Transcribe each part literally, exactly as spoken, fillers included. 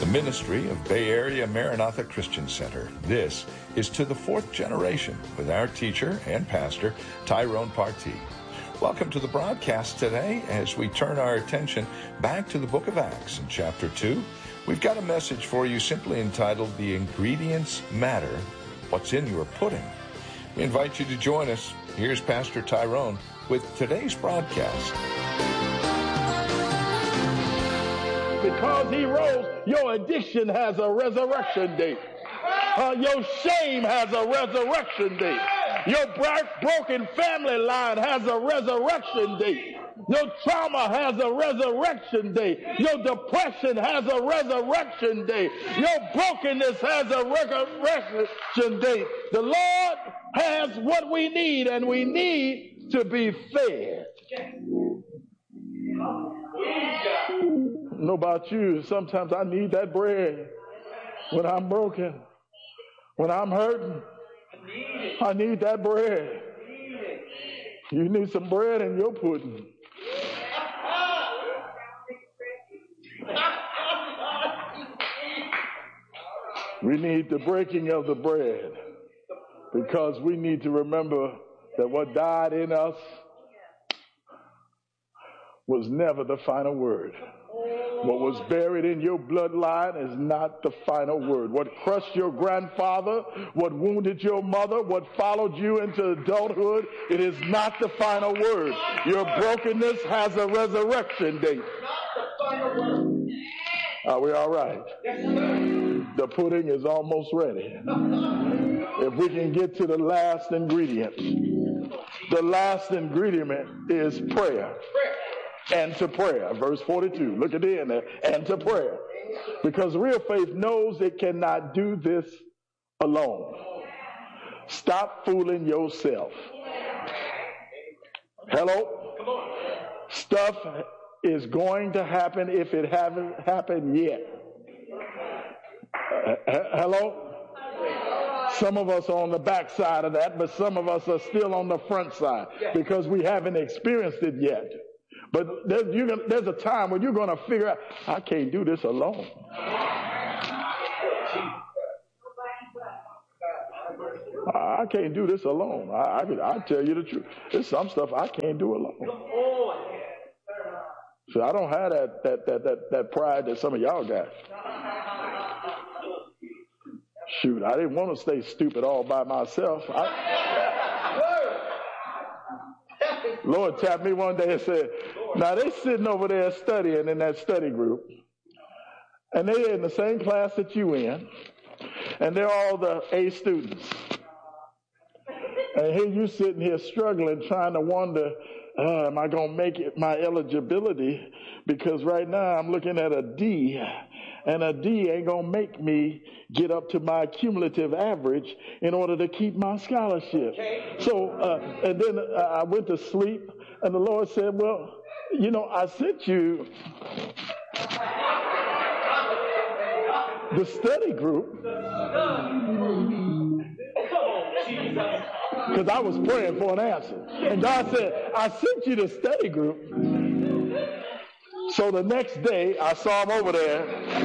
ministry of Bay Area Maranatha Christian Center. This is To the Fourth Generation with our teacher and pastor, Tyrone Partee. Welcome to the broadcast today as we turn our attention back to the book of Acts in chapter two. We've got a message for you simply entitled, The Ingredients Matter, What's in Your Pudding. We invite you to join us. Here's Pastor Tyrone with today's broadcast. Because he rose, your addiction has a resurrection date. Uh, your shame has a resurrection date. Your broken family line has a resurrection date. Your trauma has a resurrection date. Your depression has a resurrection date. Your brokenness has a resurrection date. The Lord has what we need, and we need to be fed. I don't know about you, sometimes I need that bread when I'm broken, when I'm hurting. I need that bread. You need some bread in your pudding. We need the breaking of the bread because we need to remember that what died in us was never the final word. What was buried in your bloodline is not the final word. What crushed your grandfather, what wounded your mother, what followed you into adulthood, it is not the final word. Your brokenness has a resurrection date. Are we all right? The pudding is almost ready. If we can get to the last ingredient. The last ingredient is prayer. And to prayer. Verse forty-two. Look at the end there. And to prayer. Because real faith knows it cannot do this alone. Stop fooling yourself. Hello? Stuff is going to happen if it hasn't happened yet. Uh, hello? Some of us are on the back side of that, but some of us are still on the front side because we haven't experienced it yet. But there's, you're gonna, there's a time when you're going to figure out, I can't do this alone. I can't do this alone. I, I, I tell you the truth. There's some stuff I can't do alone. So I don't have that that that that, that pride that some of y'all got. Shoot, I didn't want to stay stupid all by myself. I, Lord tapped me one day and said, now they sitting over there studying in that study group, and they're in the same class that you in, and they're all the A students. And here you sitting here struggling, trying to wonder, uh, am I going to make it my eligibility? Because right now I'm looking at a D, and a D ain't going to make me get up to my cumulative average in order to keep my scholarship. Okay. So, uh, and then uh, I went to sleep, and the Lord said, well, you know, I sent you the study group because I was praying for an answer. And God said, I sent you the study group. So the next day, I saw him over there.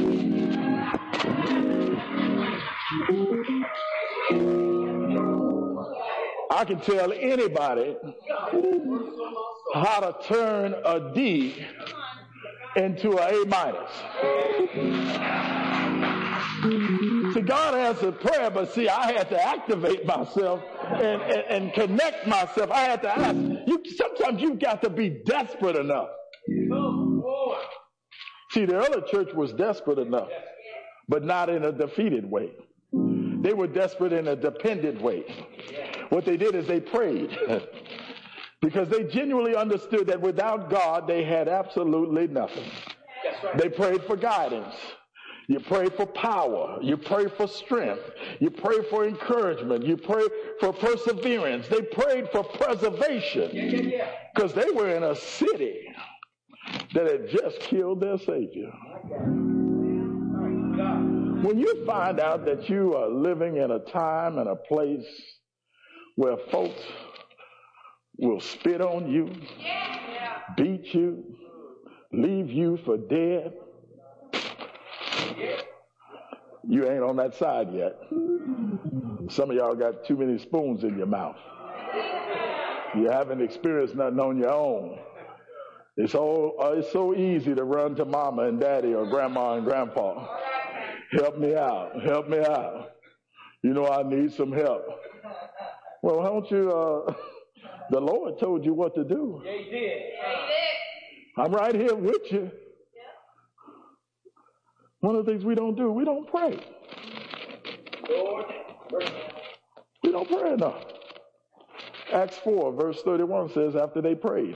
I can tell anybody how to turn a D into an A minus. See, God answered prayer, but see, I had to activate myself and, and, and connect myself. I had to ask. You, sometimes you've got to be desperate enough. See, the early church was desperate enough, but not in a defeated way. They were desperate in a dependent way. What they did is they prayed because they genuinely understood that without God, they had absolutely nothing. They prayed for guidance. You pray for power. You pray for strength. You pray for encouragement. You pray for perseverance. They prayed for preservation because they were in a city that had just killed their Savior. When you find out that you are living in a time and a place where folks will spit on you, beat you, leave you for dead, You ain't on that side yet. Some of y'all got too many spoons in your mouth. You haven't experienced nothing on your own. It's all, uh, it's so easy to run to mama and daddy or grandma and grandpa. Help me out. Help me out. You know I need some help. Well, why don't you, uh, the Lord told you what to do. Yeah, he did. Yeah, he did. I'm right here with you. One of the things we don't do, we don't pray. Lord. We don't pray enough. Acts four, verse thirty-one says, after they prayed,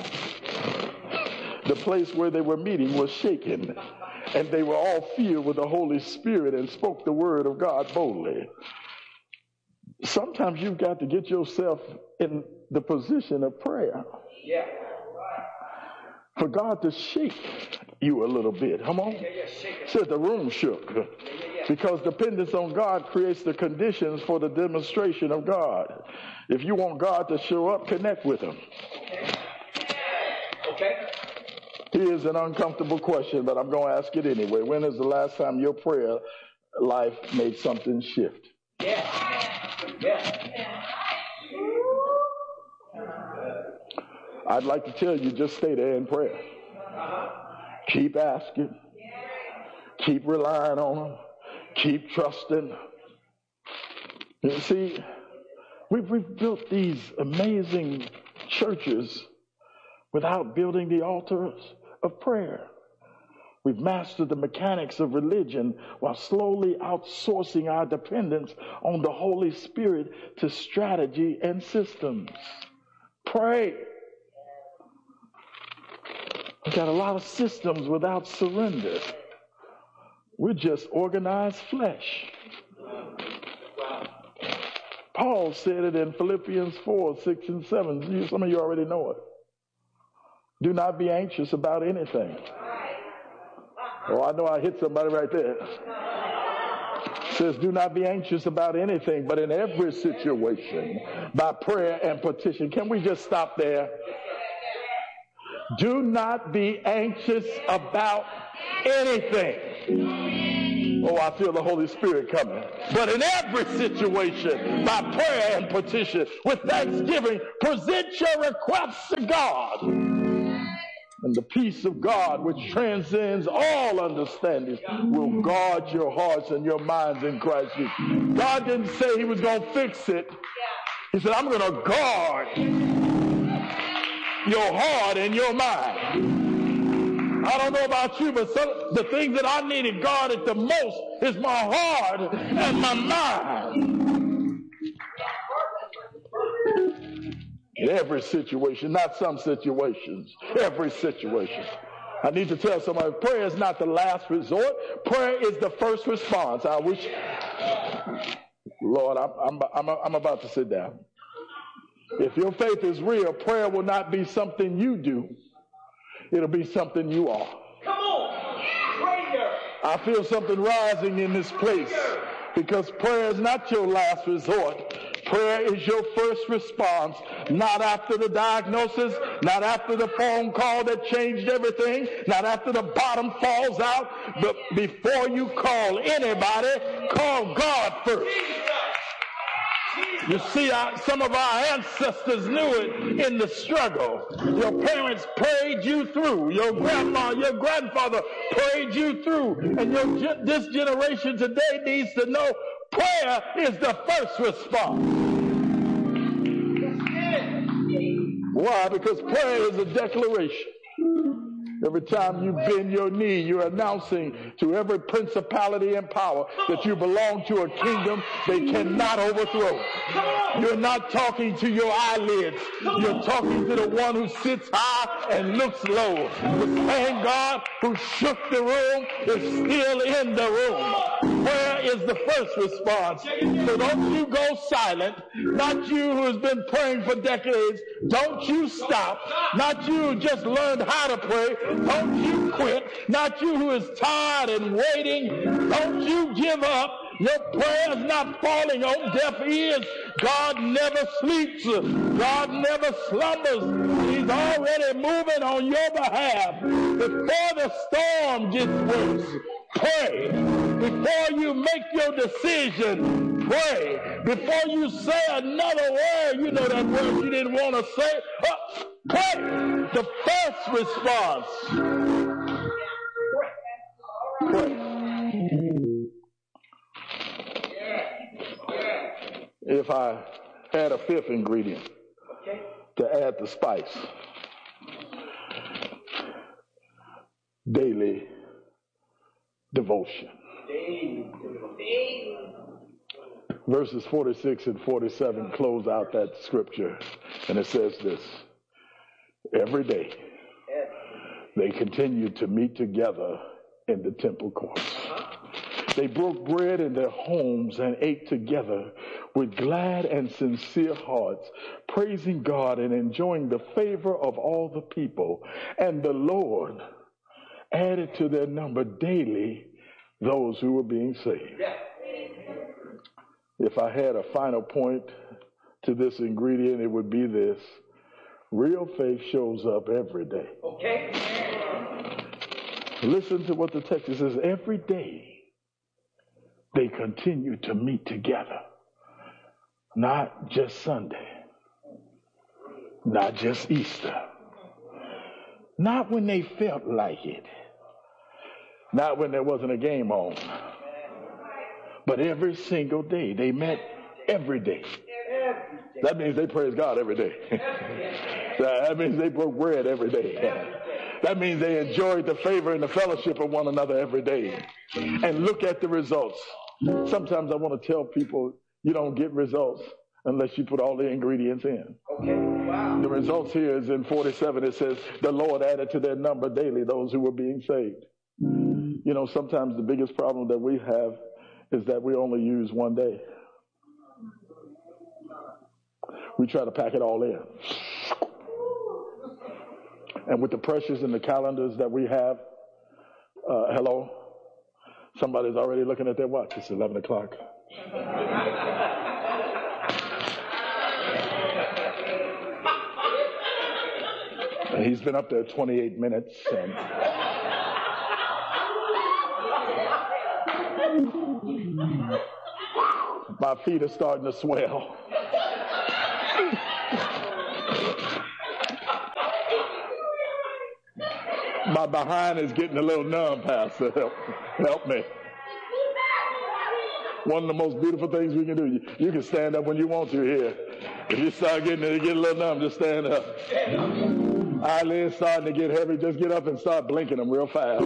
the place where they were meeting was shaken, and they were all filled with the Holy Spirit and spoke the word of God boldly. Sometimes you've got to get yourself in the position of prayer. Yeah. For God to shake you a little bit. Come on. Yeah, yeah, shake it. Said the room shook. Yeah, yeah, yeah. Because dependence on God creates the conditions for the demonstration of God. If you want God to show up, connect with him. Okay. Here's an uncomfortable question, but I'm going to ask it anyway. When is the last time your prayer life made something shift? Yeah. Yeah. I'd like to tell you, just stay there in prayer. Keep asking. Keep relying on him. Keep trusting. You see, we've, we've built these amazing churches without building the altars of prayer. We've mastered the mechanics of religion while slowly outsourcing our dependence on the Holy Spirit to strategy and systems. Pray. We've got a lot of systems without surrender. We're just organized flesh. Paul said it in Philippians four, six, and seven. Some of you already know it. Do not be anxious about anything. Oh, I know I hit somebody right there. It says, do not be anxious about anything, but in every situation, by prayer and petition. Can we just stop there? Do not be anxious about anything. Oh, I feel the Holy Spirit coming. But in every situation, by prayer and petition, with thanksgiving, present your requests to God. And the peace of God, which transcends all understanding, will guard your hearts and your minds in Christ Jesus. God didn't say he was going to fix it. He said, I'm going to guard your heart and your mind. I don't know about you, but some, the things that I needed guarded the most is my heart and my mind. In every situation, not some situations, every situation. I need to tell somebody, prayer is not the last resort. Prayer is the first response. I wish, Lord, I'm, I'm, I'm, I'm about to sit down. If your faith is real, prayer will not be something you do. It'll be something you are. Come on, prayer. I feel something rising in this place because prayer is not your last resort. Prayer is your first response, not after the diagnosis, not after the phone call that changed everything, not after the bottom falls out, but before you call anybody, call God first. You see, I, some of our ancestors knew it in the struggle. Your parents prayed you through. Your grandma, your grandfather prayed you through. And your, this generation today needs to know prayer is the first response. Why? Because prayer is a declaration. Every time you bend your knee, you're announcing to every principality and power that you belong to a kingdom they cannot overthrow. You're not talking to your eyelids. You're talking to the one who sits high and looks low. The same God who shook the room is still in the room. Prayer is the first response. So don't you go silent. Not you who has been praying for decades. Don't you stop. Not you who just learned how to pray. Don't you quit. Not you who is tired and waiting. Don't you give up. Your prayer is not falling on deaf ears. God never sleeps. God never slumbers. He's already moving on your behalf. Before the storm gets worse, pray. Before you make your decision, pray. Before you say another word, you know that word you didn't want to say, uh, pray. The first response, pray. If I had a fifth ingredient to add the spice, daily devotion. Verses forty-six and forty-seven close out that scripture, and it says this: every day they continued to meet together in the temple courts. They broke bread in their homes and ate together with glad and sincere hearts, praising God and enjoying the favor of all the people. And the Lord added to their number daily those who were being saved. If I had a final point to this ingredient, it would be this: real faith shows up every day. Okay. Listen to what the text says. Every day they continue to meet together. Not just Sunday. Not just Easter. Not when they felt like it. Not when there wasn't a game on. But every single day. They met every day. That means they praise God every day. That means they broke bread every day. That means they enjoyed the favor and the fellowship of one another every day. And look at the results. Sometimes I want to tell people you don't get results unless you put all the ingredients in. Okay. Wow. The results here is in forty-seven. It says, the Lord added to their number daily those who were being saved. You know, sometimes the biggest problem that we have is that we only use one day. We try to pack it all in. And with the pressures and the calendars that we have, uh, hello, somebody's already looking at their watch. It's eleven o'clock. And he's been up there twenty-eight minutes. And my feet are starting to swell. My behind is getting a little numb, Pastor. Help, help me. One of the most beautiful things we can do, you, you can stand up when you want to here. If you start getting it, get a little numb, just stand up. Eyelids starting to get heavy, just get up and start blinking them real fast.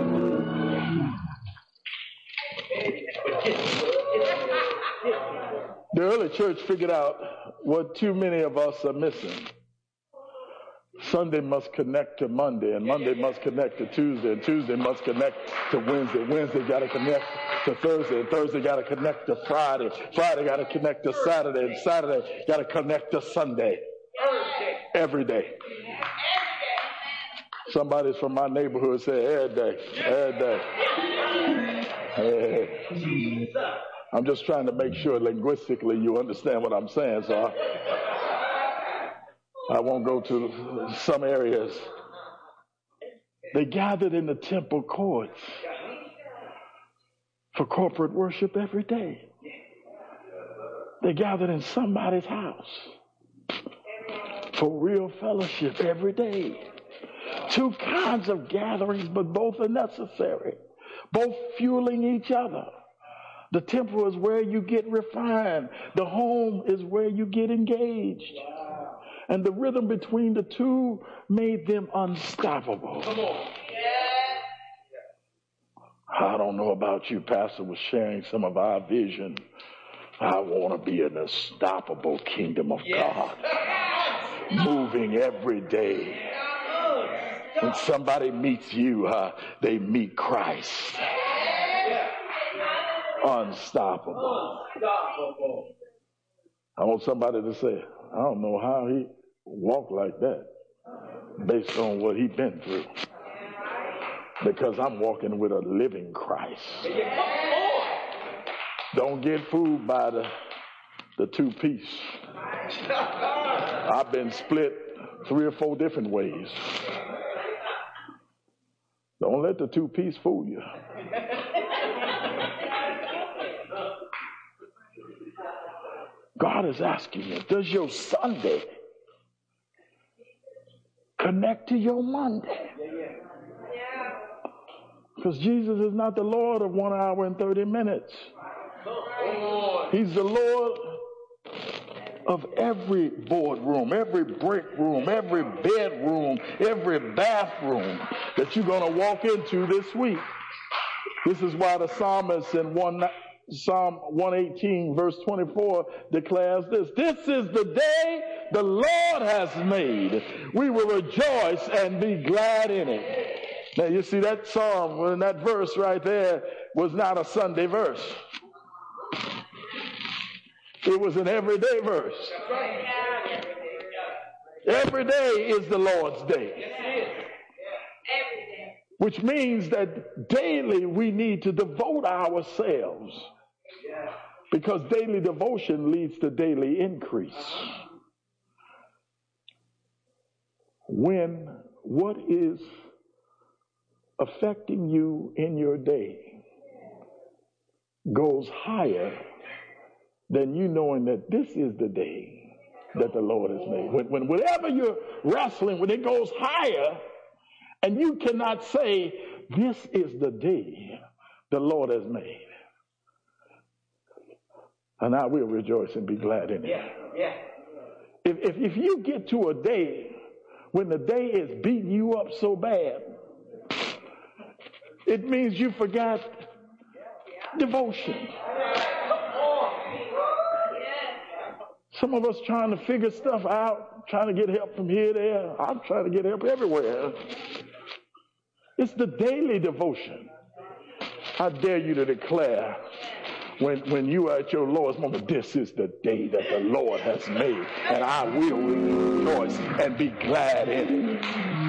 The early church figured out what too many of us are missing. Sunday must connect to Monday, and Monday must connect to Tuesday, and Tuesday must connect to Wednesday. Wednesday got to connect to Thursday, and Thursday got to connect to Friday. Friday got to connect to Saturday, and Saturday got to connect to Sunday. Every day. Somebody's from my neighborhood said, every day, every day. Hey. I'm just trying to make sure linguistically you understand what I'm saying, so I, I won't go to some areas. They gathered in the temple courts for corporate worship every day. They gathered in somebody's house for real fellowship every day. Two kinds of gatherings, but both are necessary, both fueling each other. The temple is where you get refined. The home is where you get engaged. And the rhythm between the two made them unstoppable. Come on. I don't know about you, Pastor was sharing some of our vision. I want to be an unstoppable kingdom of God, moving every day. When somebody meets you, uh, they meet Christ. Unstoppable. I want somebody to say, I don't know how he walked like that based on what he's been through. Because I'm walking with a living Christ. Don't get fooled by the, the two-piece. I've been split three or four different ways. Don't let the two-piece fool you. God is asking you, does your Sunday connect to your Monday? Because Jesus is not the Lord of one hour and thirty minutes. He's the Lord of every boardroom, every break room, every bedroom, every bathroom that you're going to walk into this week. This is why the psalmist in one, Psalm one eighteen, verse twenty-four, declares this: this is the day the Lord has made. We will rejoice and be glad in it. Now, you see, that psalm and that verse right there was not a Sunday verse. It was an everyday verse. Every day is the Lord's day. Which means that daily we need to devote ourselves, because daily devotion leads to daily increase. When what is affecting you in your day goes higher than you knowing that this is the day that the Lord has made. When, when whatever you're wrestling, when it goes higher, and you cannot say, this is the day the Lord has made, and I will rejoice and be glad in it. Yeah, yeah. If, if, if you get to a day when the day is beating you up so bad, it means you forgot devotion. Some of us trying to figure stuff out, trying to get help from here, there. I'm trying to get help everywhere. It's the daily devotion. I dare you to declare, when, when you are at your lowest moment, this is the day that the Lord has made, and I will rejoice and be glad in it.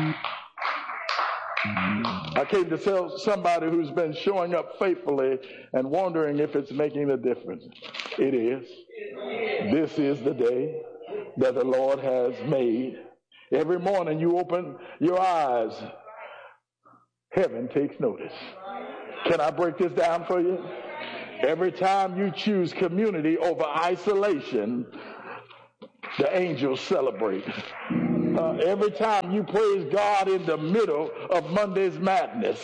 I came to tell somebody who's been showing up faithfully and wondering if it's making a difference. It is. This is the day that the Lord has made. Every morning you open your eyes, heaven takes notice. Can I break this down for you? Every time you choose community over isolation, the angels celebrate. Uh, every time you praise God in the middle of Monday's madness,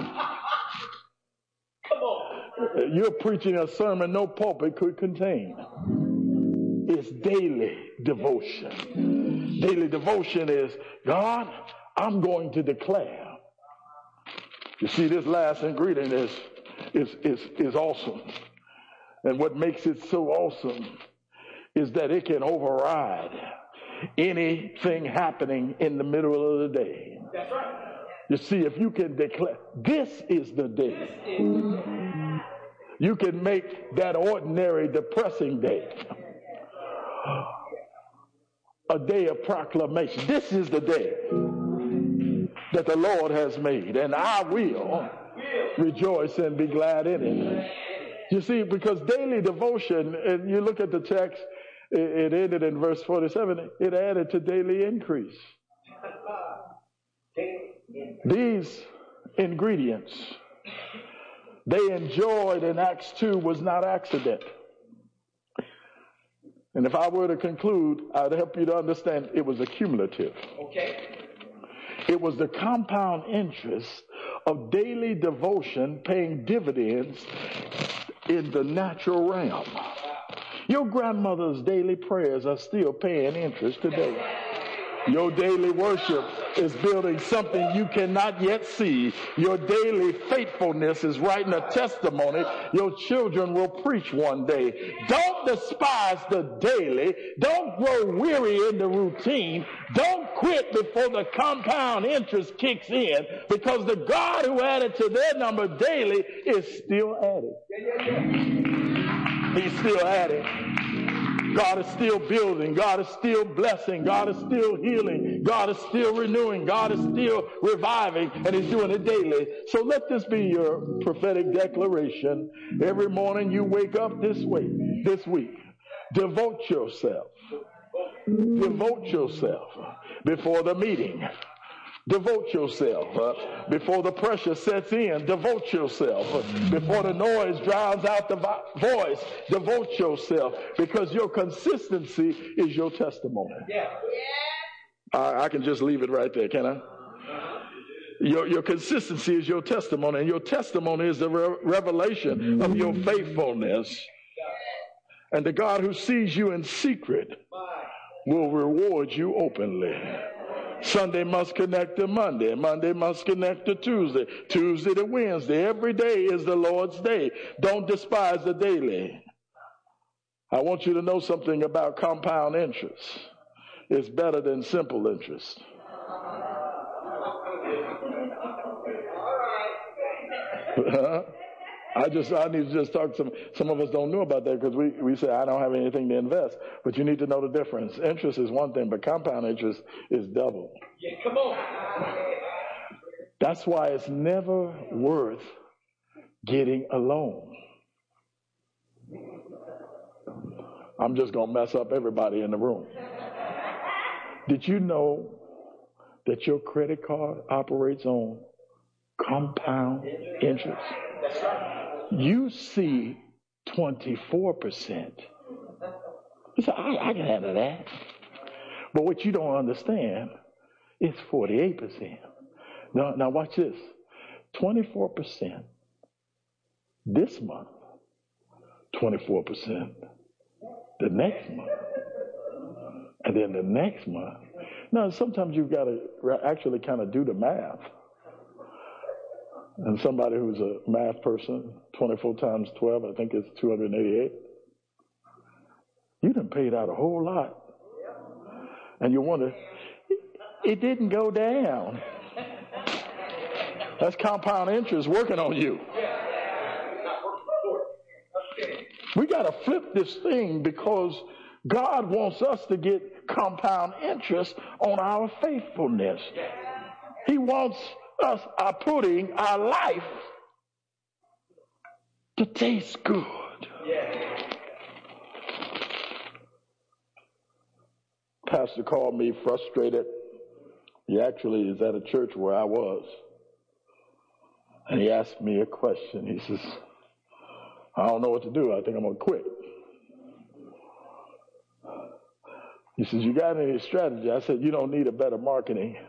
you're preaching a sermon no pulpit could contain. It's daily devotion. Daily devotion is, God, I'm going to declare. You see, this last ingredient is, is, is, is awesome. And what makes it so awesome is that it can override anything happening in the middle of the day. That's right. You see, if you can declare, this is the day, you can make that ordinary depressing day a day of proclamation. This is the day that the Lord has made, and I will rejoice and be glad in it. You see, because daily devotion, and you look at the text, it ended in verse forty-seven, it added to daily increase. These ingredients they enjoyed in Acts two was not accident. And if I were to conclude, I'd help you to understand it was accumulative. Okay. It was the compound interest of daily devotion paying dividends in the natural realm. Your grandmother's daily prayers are still paying interest today. Your daily worship is building something you cannot yet see. Your daily faithfulness is writing a testimony your children will preach one day. Don't despise the daily. Don't grow weary in the routine. Don't quit before the compound interest kicks in, because the God who added to their number daily is still adding. He's still adding. God is still building. God is still blessing. God is still healing. God is still renewing. God is still reviving, and He's doing it daily. So let this be your prophetic declaration. Every morning you wake up this way, this week, devote yourself. Devote yourself before the meeting. Devote yourself. Uh, before the pressure sets in, devote yourself. Uh, before the noise drowns out the vo- voice, devote yourself. Because your consistency is your testimony. Yeah. I, I can just leave it right there, can I? Your, your consistency is your testimony, and your testimony is the re- revelation of your faithfulness. And the God who sees you in secret will reward you openly. Sunday must connect to Monday. Monday must connect to Tuesday. Tuesday to Wednesday. Every day is the Lord's day. Don't despise the daily. I want you to know something about compound interest. It's better than simple interest. I just I need to just talk to some some of us don't know about that because we, we say I don't have anything to invest. But you need to know the difference. Interest is one thing, but compound interest is double. Yeah, come on. That's why it's never worth getting a loan. I'm just gonna mess up everybody in the room. Did you know that your credit card operates on compound interest? That's right. You see twenty-four percent. You say, I, I can handle that. But what you don't understand is forty-eight percent. Now, now watch this. twenty-four percent this month, twenty-four percent the next month, and then the next month. Now, sometimes you've got to actually kind of do the math. And somebody who's a math person, twenty-four times twelve, I think it's two hundred eighty-eight. You done paid out a whole lot. And you wonder, it didn't go down. That's compound interest working on you. We got to flip this thing because God wants us to get compound interest on our faithfulness. He wants us are putting our life to taste good. Yeah. Pastor called me frustrated. He actually is at a church where I was. And he asked me a question. He says, I don't know what to do. I think I'm going to quit. He says, you got any strategy? I said, you don't need a better marketing